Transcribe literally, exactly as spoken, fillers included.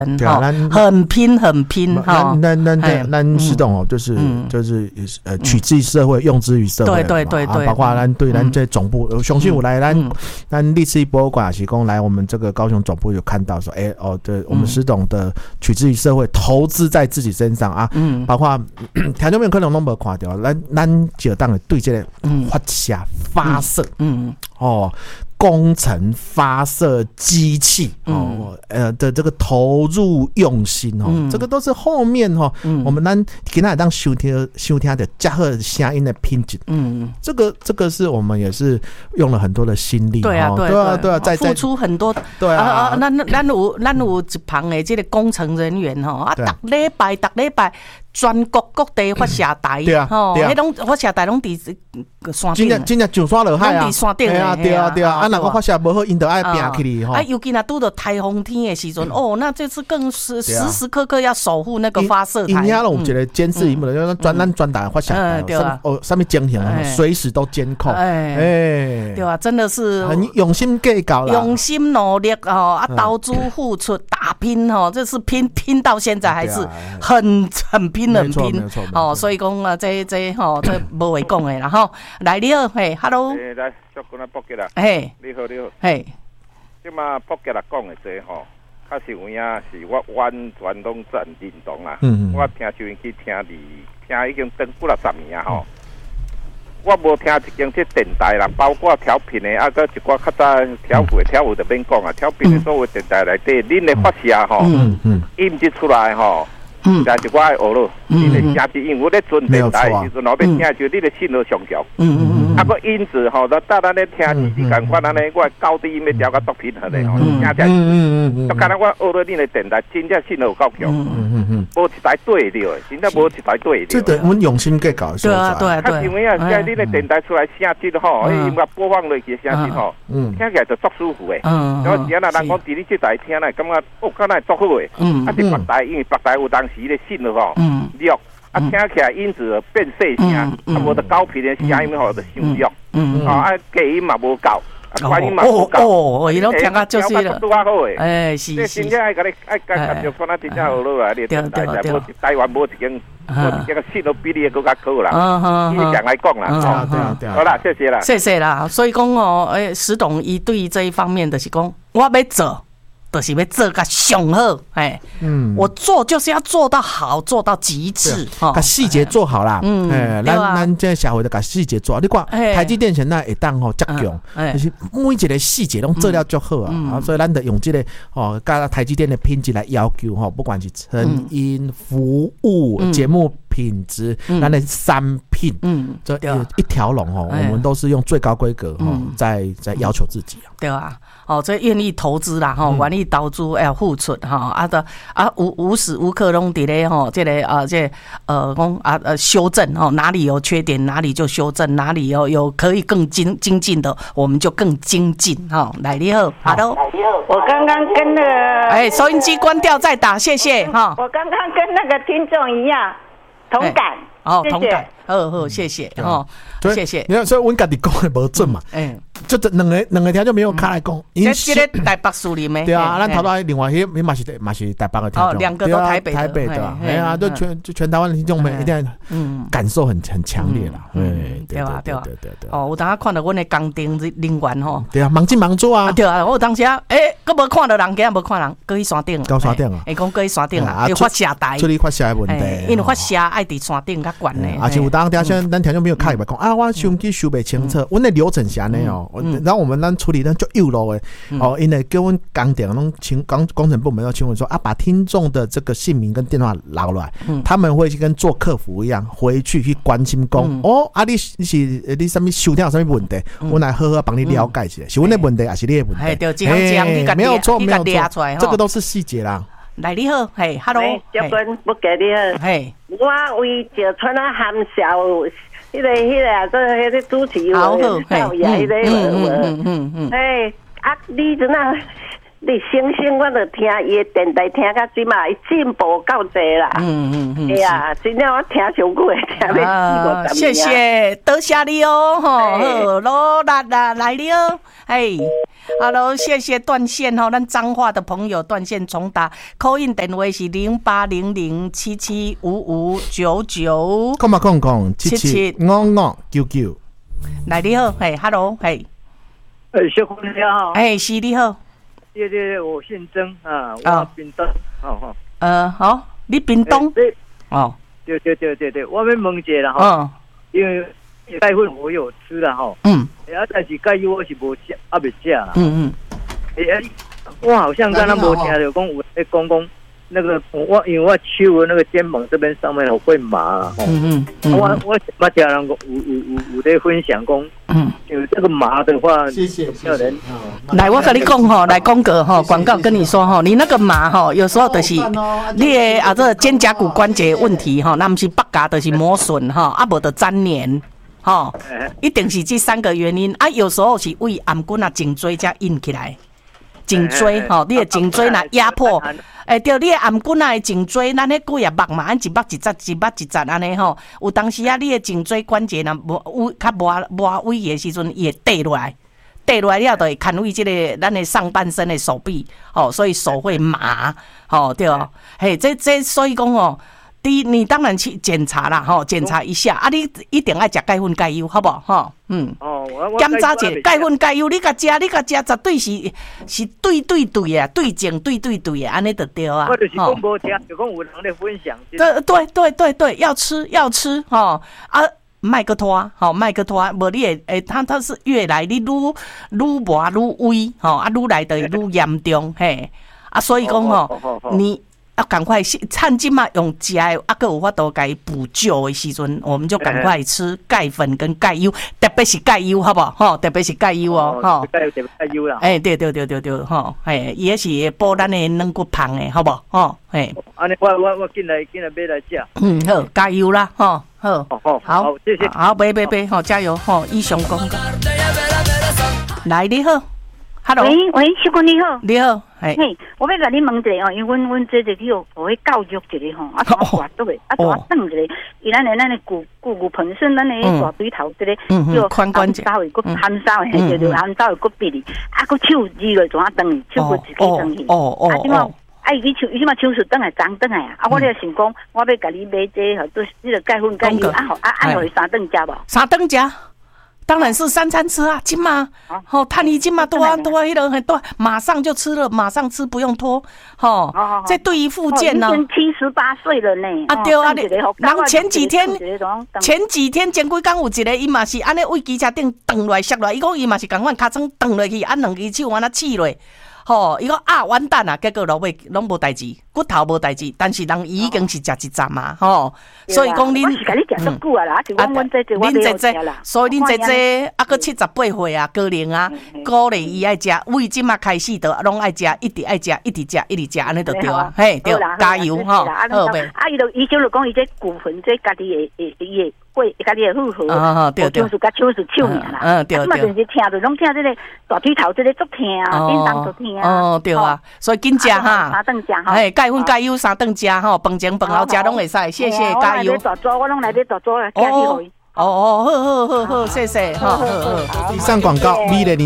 对啊， 很拼很拼哈。 那那那那石董哦，就是就是呃，取之于社会，用之于社会。 对对对对， 包括咱对咱这总部，相信我来咱咱历史博物馆是讲来我们这个高雄总部有看到说，哎哦，对，我们石董的取之于社会，投资在自己身上啊。嗯，包括听众们可能都没看到，咱咱就当对这个发射发射，嗯哦。工程发射机器哦，呃的这个投入用心哦，嗯、这个都是后面哦，嗯、我们咱今天当收听收听的加贺声音的品质，嗯，这个这个是我们也是用了很多的心力， 对啊，对啊， 对啊，在付出很多， 对啊，啊， 咱咱有咱有一旁的这个工程人员吼，啊，逐礼拜逐礼拜。全国各地发射台， 对啊， 吼，迄种发射台拢伫山顶， 真正真正上山落海啊， 伫山顶啊，对啊，对啊，啊，若我发射无好，因就爱拼起哩吼。 啊，尤其若拄到台风天的时阵，哦，那这次更是时时刻刻要守护那个发射台。 因遐有一个监视荧幕，就专咱专打发射台，哦，上面监听，随时都监控。哎， 对啊，真的是很用心计较啦， 用心努力哦，啊，投资付出打拼哦，这是拼拼到现在还是很很拼。拼很拼哦，所以讲啊，这这吼，这无话讲的啦吼。来你好，嘿 ，hello， 来，小君啊，报吉啦， 嘿， 你好你好， 嘿， 即嘛报吉啦讲的这吼，较是有影是我完全拢赞认同啊。嗯嗯。我听收音机听哩，听已经等几啊十年啊吼。我无听一间这电台啦，包括调频的，啊，个一寡较早调副的调副就免讲啊，调频的所有电台内底，恁的发射吼，嗯嗯，音质出来吼。嗯，但是我爱学咯，你的声质，因为我咧准电台的时阵，我要听就你的信号上调，嗯嗯嗯，啊个音质吼，咱搭咱咧听字，你感觉咱咧我高低音要调到多平衡的吼，听起来，嗯嗯嗯，就刚才我学了你的电台，真正信号有够强，嗯嗯嗯，无一台对着，真正无一台对着， 这个我们用心计较， 对啊对啊对， 因为啊，现在你的电台出来声质吼，哎，音乐播放落去声质吼，嗯，听起来就足舒服的，嗯，然后只要人讲伫你这台听来，感觉哦，敢若足好的，嗯，啊，是别台，因为别台有当时咧信号吼，嗯，弱，啊，听起来音质变细声，啊，无得高频的声音吼就伤弱，嗯，啊，低音嘛无够。 哦哦，伊拢听啊，就是了。哎，是是。 真正爱甲你爱甲甲着看啊，真正好咯啊！你台无台湾无一间，无一间个信都比你更加好啦。以讲来讲啦， 对啊对啊。 好啦，谢谢啦， 谢谢啦。所以讲哦，诶，石董伊对于这一方面就是讲，我要做。就是要做个上好，哎，嗯，我做就是要做到好，做到极致， 哈，把细节做好啦，嗯，哎，咱咱这社会的把细节做好，你看台积电现在会当吼足强，就是每一个细节拢做了足好啊，所以咱得用这个哦，甲台积电的品质来要求哈，不管是声音、服务、节目品质，咱的产品，嗯，这一条龙哦，我们都是用最高规格哦，在在要求自己啊， 对啊，哦，所以愿意投资啦，哈，愿意投资要付出哈，啊的啊无无时无刻拢伫咧吼，这个啊这呃讲啊呃修正哦，哪里有缺点哪里就修正，哪里有有可以更精精进的，我们就更精进哈。来你好 ，Hello， 我刚刚跟那个哎收音机关掉再打，谢谢哈。 我刚刚跟那个听众一样同感， 哦同感，好好谢谢哦，谢谢。 你看，所以阮家己讲的无准嘛，嗯。就这两个两个条就没有开来讲， 这这个台北树林的， 对啊，咱头到另外迄迄嘛是嘛是台北的听众， 哦，两个都台北台北的，哎呀，都全就全台湾的听众们一定嗯感受很很强烈啦，嗯， 对啊对啊对对对，哦，有当下看到阮的工程人员吼， 对啊，忙进忙出啊， 对啊，我当时啊，诶，佫无看到人，今日无看人，佫去山顶， 到山顶啊， 会讲佫去山顶啊，要发射台， 处理发射的问题， 因为发射爱伫山顶较悬的， 而且有当下现在咱听众朋友开来讲啊，我收音机收袂清楚，阮的流程是安尼哦，然后我们咱处理咱就右路的哦，因为叫阮工程拢请工工程部门要请问说啊，把听众的这个姓名跟电话拿来，他们会去跟做客服一样回去去关心讲哦，啊你你是你什么收听有什么问题，我来好好帮你了解一下，是阮的问题还是你的问题？哎，没有错没有错，这个都是细节啦。 来你好，嘿 ，Hello， 教官不给你好，嘿，我为石川啊含笑。迄个、迄个啊，做迄个主持有少爷，迄个，嗯嗯嗯嗯，哎，啊，你阵啊， 你星星我就听伊的电台听到即嘛，伊进步够济啦。嗯嗯嗯。哎呀，真正我听上久的，听要四五十年。谢谢，多谢你哦，吼，好，罗啦啦来了，嘿 ，Hello， 谢谢断线吼，咱彰化的朋友断线重打 ，call in 电话是零八零零七七五五九九， 空嘛空空七七五五九九。 来你好，嘿 ，Hello， 嘿， 哎，小姑你好， 哎，是你好。 对对对，我姓曾啊，我屏东，好好。 呃，好，你屏东？ 对， 哦， 对对对对对，我要问一下啦哈，因为钙粉我有吃了哈，嗯，啊，但是钙油我是无吃，啊，未吃啦，嗯嗯，哎，我好像刚刚无听到讲有在讲讲那个我，因为我手的那个肩膀这边上面会麻，嗯嗯，我我我家人有有有有在分享讲，嗯，有这个麻的话， 谢谢， 有人来，我跟你讲吼，来广告吼，广告跟你说吼，你那个麻吼，有时候就是你的啊这肩胛骨关节问题吼，那不是八嘎就是磨损哈，啊无的粘连。吼，一定是这三个原因啊。有时候是胃颔骨啊、颈椎才硬起来，颈椎吼，你的颈椎若压迫，诶，对，你的颔骨啊、颈椎，咱迄骨也肉嘛，按一肉一节、一肉一节安尼吼。有当时啊，你的颈椎关节若无胃较无无位的时阵，伊会跌落来，跌落来了就会牵为这个咱的上半身的手臂，吼，所以手会麻，吼，对哦，嘿，这这所以讲哦。第一，你当然去检查啦，吼，检查一下啊！你一定要食钙粉钙油，好不好？吼，嗯。哦，我检查者钙粉钙油，你甲食，你甲食，绝对是是对对对啊，对症对对对啊，安尼就对啊。 我就是讲无食，就讲有人咧分享。 对对对对对，要吃要吃，吼啊，麦克拖，吼麦克拖，无你会诶，它它是越来你愈愈麻愈微，吼啊，愈来就愈严重，嘿啊，所以讲吼，你。要赶快趁今嘛用食的，啊，个有法度给补救的时阵，我们就赶快吃钙粉跟钙油，特别是钙油，好不好？吼，特别是钙油哦，吼。 钙油特别钙油啦。 哎，对对对对对，吼，哎，也是补咱的软骨胖的，好不好？吼，哎。 安尼，我我我进来进来买来食。 嗯，好，加油啦，吼，好， 好，好，谢谢。 好，别别别，吼，加油，吼，以上讲。来，你好。Hello， 喂喂，小姑你好， 你好，嘿， 我要甲你问一下哦，因为阮阮这个去互迄教育一个吼，啊，大肚的，啊，大长一个，伊咱的咱的骨骨骨盆肾，咱的大腿头这个叫髋关节，稍微骨含稍微，就就含稍微骨壁哩，啊，骨手指个怎啊断去，手骨自己断去，哦哦，啊，即嘛，啊，伊手伊即嘛手术断来长断来啊，啊，我咧想讲，我要甲你买这个，都这个钙粉钙油，啊好，啊啊，互伊三顿食无？ 三顿食。当然是三餐吃啊，今嘛，吼，趁伊今嘛多啊多啊，迄个很多，马上就吃了，马上吃不用拖，吼，这对于复健呢， 七十八岁了呢， 啊对啊，人前几天前几天前几天有一个伊嘛是安尼位机车顶蹬落来摔落来，伊讲伊嘛是共款尻川蹬落去，啊两只手安那刺落。吼，伊讲啊完蛋啊，结果落尾拢无代志，骨头无代志，但是人伊已经是食一站嘛，吼，所以讲恁， 我是甲你食足久啊啦，就讲阮这这我这这，所以恁这这啊个七十八岁啊，高龄啊，鼓励伊爱食，为即嘛开始都拢爱食，一直爱食，一直食，一直食，安尼就对啊，嘿，对，加油吼，好呗。 啊，伊就伊就讲伊这骨盆这家己会会伊会。会家己会复合， 哦对对， 手术甲手术手尔啦，嗯对对，嘛就是听着拢听这个大腿头这个足疼啊，叮当足疼啊， 哦对啊，所以紧食哈， 三顿食哈， 哎钙粉钙油三顿食吼，饭前饭后食拢会使，谢谢加油。 我来买大桌，我拢来买大桌，寄去互伊。 哦哦，好好好好，谢谢，好好好。 以上广告，米的。